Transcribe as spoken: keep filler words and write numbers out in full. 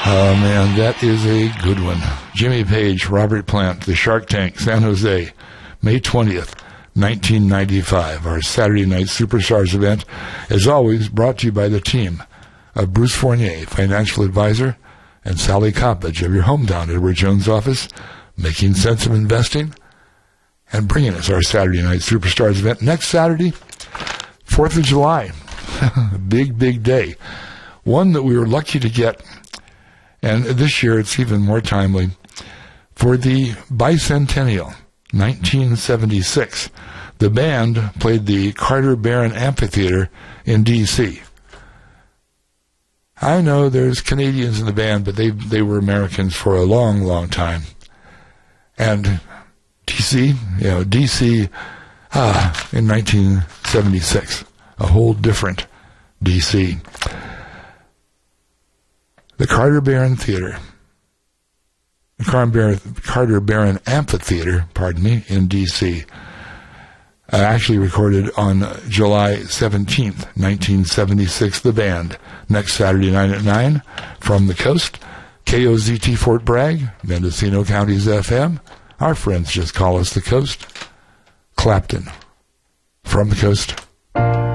Oh, man, that is a good one. Jimmy Page, Robert Plant, The Shark Tank, San Jose, May twentieth, nineteen ninety-five. Our Saturday Night Superstars event, as always, brought to you by the team of Bruce Fournier, financial advisor, and Sally Coppedge of your hometown Edward Jones office, making sense of investing and bringing us our Saturday Night Superstars event next Saturday, fourth of July. Big, big day. One that we were lucky to get, and this year it's even more timely, for the bicentennial, nineteen seventy-six. The band played the Carter Barron Amphitheater in D C I know there's Canadians in the band, but they they were Americans for a long, long time. And D C, you know, D C ah, in nineteen seventy-six, a whole different D C The Carter Barron Theater, the Carter Barron, Carter Barron Amphitheater, pardon me, in D C Uh, actually recorded on July seventeenth, nineteen seventy-six, the band. Next Saturday night at nine, from the coast, K O Z T Fort Bragg, Mendocino County's F M. Our friends just call us the coast. Clapton, from the coast.